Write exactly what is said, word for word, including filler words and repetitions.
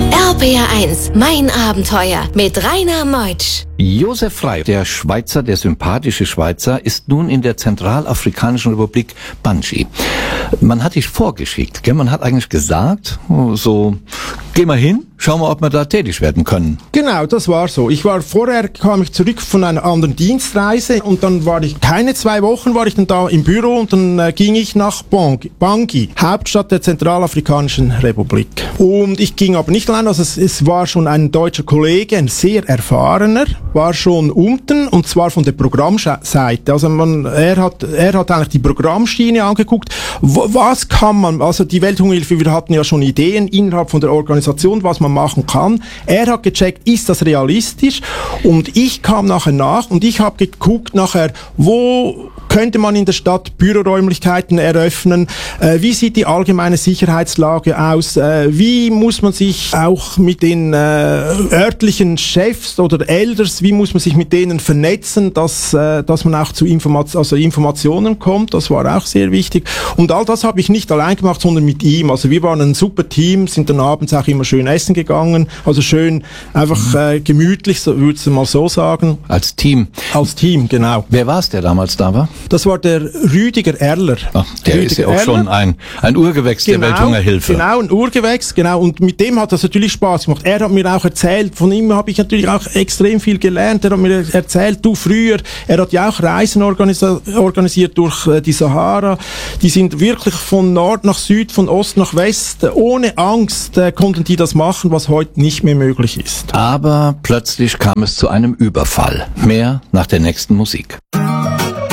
R P R eins, mein Abenteuer mit Rainer Meutsch. Josef Frey, der Schweizer, der sympathische Schweizer, ist nun in der Zentralafrikanischen Republik Bangi. Man hat dich vorgeschickt, gell? Man hat eigentlich gesagt, so, geh mal hin, schau mal, ob wir da tätig werden können. Genau, das war so. Ich war vorher, kam ich zurück von einer anderen Dienstreise und dann war ich, keine zwei Wochen war ich dann da im Büro und dann äh, ging ich nach Bangi, Bangi, Hauptstadt der Zentralafrikanischen Republik. Und ich ging aber nicht allein, also es, es war schon ein deutscher Kollege, ein sehr erfahrener, war schon unten und zwar von der Programmseite. Also man, er hat, er hat eigentlich die Programmschiene angeguckt. W- was kann man, also die Welthungerhilfe, wir hatten ja schon Ideen innerhalb von der Organisation, was man machen kann. Er hat gecheckt, ist das realistisch? Und ich kam nachher nach und ich habe geguckt nachher, wo könnte man in der Stadt Büroräumlichkeiten eröffnen? Äh, wie sieht die allgemeine Sicherheitslage aus? Äh, wie muss man sich auch mit den äh, örtlichen Chefs oder Elders, wie muss man sich mit denen vernetzen, dass, äh, dass man auch zu Informat- also Informationen kommt? Das war auch sehr wichtig. Und all das habe ich nicht allein gemacht, sondern mit ihm. Also wir waren ein super Team, sind dann abends auch immer schön essen gegangen. Also schön einfach äh, gemütlich, so, würdest du mal so sagen. Als Team. Als Team, genau. Wer war es, der damals da war? Das war der Rüdiger Erler. Ach, der Rüdiger ist ja auch Erler. schon ein, ein Urgewächs Genau, der Welthungerhilfe. Genau, ein Urgewächs, genau. Und mit dem hat das natürlich Spaß gemacht. Er hat mir auch erzählt, von ihm habe ich natürlich auch extrem viel gelernt. Er hat mir erzählt, du früher, er hat ja auch Reisen organisi- organisiert durch äh, die Sahara. Die sind wirklich von Nord nach Süd, von Ost nach West, äh, ohne Angst äh, konnten die das machen, was heute nicht mehr möglich ist. Aber plötzlich kam es zu einem Überfall. Mehr nach der nächsten Musik.